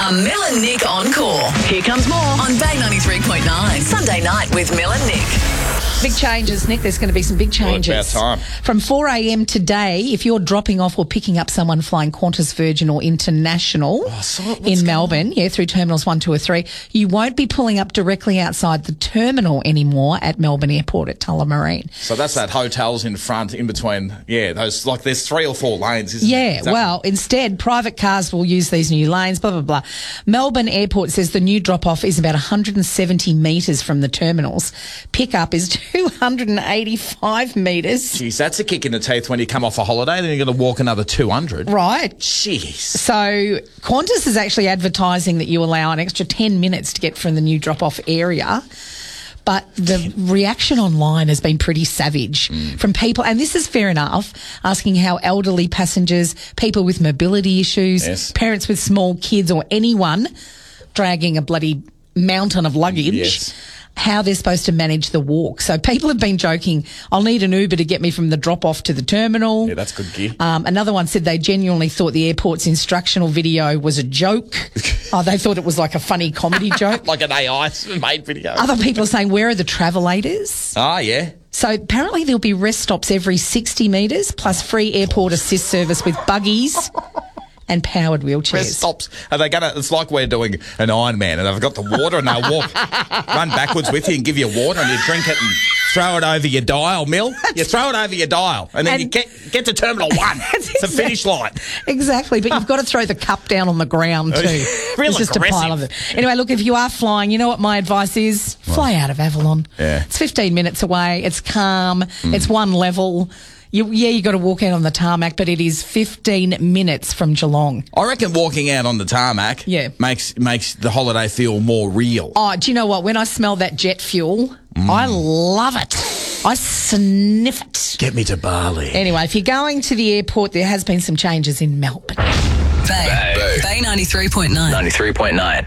A Mel and Nick Encore. Here comes more on Bay 93.9. Sunday night with Mel and Nick. Big changes, Nick. There's going to be some big changes. Well, it's about time. From 4 a.m. today, if you're dropping off or picking up someone flying Qantas Virgin or International in Melbourne, through Terminals 1, 2 or 3, you won't be pulling up directly outside the terminal anymore at Melbourne Airport at Tullamarine. So that's that hotels in front, in between, those, like there's 3 or 4 lanes, isn't it? Instead, private cars will use these new lanes, blah, blah, blah. Melbourne Airport says the new drop-off is about 170 metres from the terminals. Pick-up is 285 metres. Jeez, that's a kick in the teeth when you come off a holiday, then you're going to walk another 200. Right. Jeez. So Qantas is actually advertising that you allow an extra 10 minutes to get from the new drop-off area. But the reaction online has been pretty savage from people, and this is fair enough, asking how elderly passengers, people with mobility issues, parents with small kids or anyone dragging a bloody mountain of luggage, how they're supposed to manage the walk. So people have been joking, I'll need an Uber to get me from the drop-off to the terminal. Yeah, that's good gear. Another one said they genuinely thought the airport's instructional video was a joke. They thought it was like a funny comedy joke. Like an AI-made video. Other people are saying, where are the travellators? Oh, yeah. So apparently there'll be rest stops every 60 metres, plus free airport assist service with buggies and powered wheelchairs. Rest stops. Are they going to? It's like we're doing an Ironman, and they've got the water, and they'll run backwards with you and give you water, and you drink it and throw it over your dial, Mill. You throw it over your dial, and then you get to Terminal 1. It's a finish line. Exactly, but you've got to throw the cup down on the ground too. Real it's just a pile of it. Anyway, look, if you are flying, you know what my advice is? Fly out of Avalon. Yeah. It's 15 minutes away. It's calm. It's one level. You got to walk out on the tarmac, but it is 15 minutes from Geelong. I reckon walking out on the tarmac makes the holiday feel more real. Oh, do you know what? When I smell that jet fuel, I love it. I sniff it. Get me to Bali. Anyway, if you're going to the airport, there has been some changes in Melbourne. Bay 93.9. 93.9.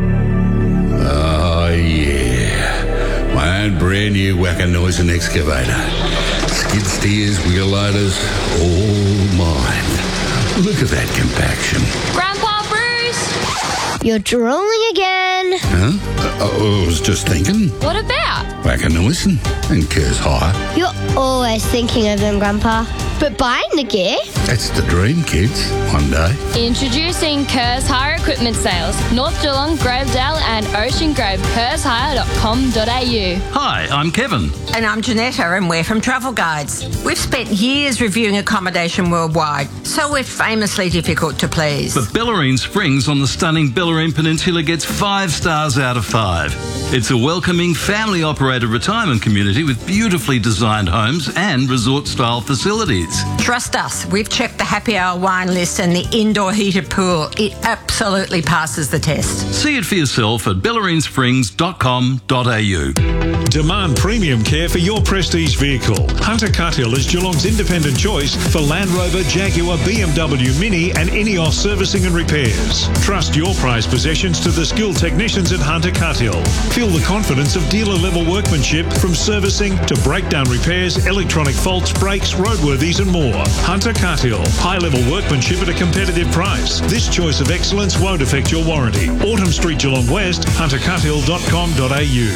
Oh, yeah. My own brand new Wackanoisin excavator. Skid steers, wheel loaders, all mine. Look at that compaction. Grandpa Bruce! You're drooling again. Huh? I was just thinking. What about? Wackanoisin and Kerr's Hire. You're always thinking of them, Grandpa. But buying the gear? That's the dream, kids. One day. Introducing Kerr's Hire Equipment Sales. North Geelong, Grovedale and Ocean Grove. Kerr'sHire.com.au. Hi, I'm Kevin. And I'm Janetta, and we're from Travel Guides. We've spent years reviewing accommodation worldwide, so we're famously difficult to please. But Bellarine Springs on the stunning Bellarine Peninsula gets 5 stars out of 5. It's a welcoming, family-operated retirement community with beautifully designed homes and resort-style facilities. Trust us, we've checked the happy hour wine list and the indoor heated pool. It absolutely passes the test. See it for yourself at bellarinesprings.com.au. Demand premium care for your prestige vehicle. Hunter Cuthill is Geelong's independent choice for Land Rover, Jaguar, BMW Mini and Ineos servicing and repairs. Trust your prized possessions to the skilled technicians at Hunter Cuthill. Feel the confidence of dealer-level workmanship from servicing to breakdown repairs, electronic faults, brakes, roadworthies and more. Hunter Cuthill. High-level workmanship at a competitive price. This choice of excellence won't affect your warranty. Autumn Street, Geelong West, huntercuthill.com.au.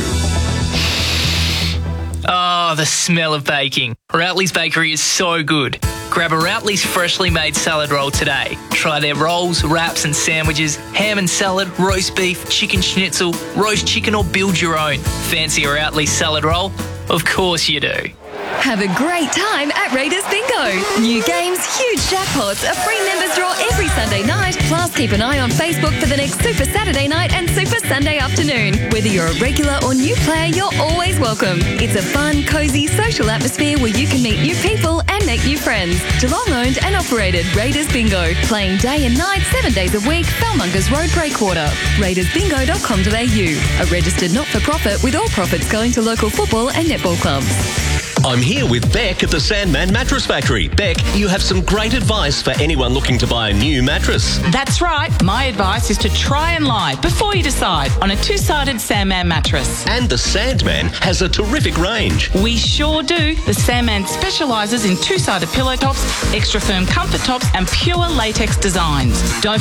Oh, the smell of baking. Routley's Bakery is so good. Grab a Routley's freshly made salad roll today. Try their rolls, wraps and sandwiches, ham and salad, roast beef, chicken schnitzel, roast chicken or build your own. Fancy a Routley's salad roll? Of course you do. Have a great time at Raiders Bingo. New games, huge jackpots, a free members draw every Sunday night. Plus, keep an eye on Facebook for the next Super Saturday night and Super Sunday afternoon. Whether you're a regular or new player, you're always welcome. It's a fun, cosy, social atmosphere where you can meet new people and make new friends. Geelong owned and operated Raiders Bingo. Playing day and night, 7 days a week, Balmungers Road, Breakwater. RaidersBingo.com.au. A registered not-for-profit with all profits going to local football and netball clubs. I'm here with Beck at the Sandman Mattress Factory. Beck, you have some great advice for anyone looking to buy a new mattress. That's right. My advice is to try and lie before you decide on a two-sided Sandman mattress. And the Sandman has a terrific range. We sure do. The Sandman specialises in two-sided pillow tops, extra firm comfort tops and pure latex designs. Don't